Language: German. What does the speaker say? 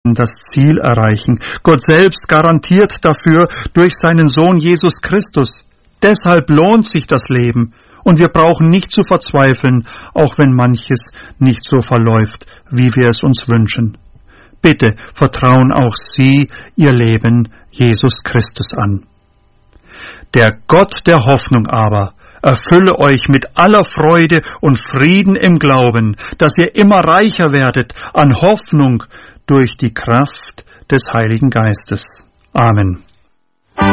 das Ziel erreichen. Gott selbst garantiert dafür durch seinen Sohn Jesus Christus. Deshalb lohnt sich das Leben. Und wir brauchen nicht zu verzweifeln, auch wenn manches nicht so verläuft, wie wir es uns wünschen. Bitte vertrauen auch Sie Ihr Leben Jesus Christus an. Der Gott der Hoffnung aber erfülle euch mit aller Freude und Frieden im Glauben, dass ihr immer reicher werdet an Hoffnung durch die Kraft des Heiligen Geistes. Amen.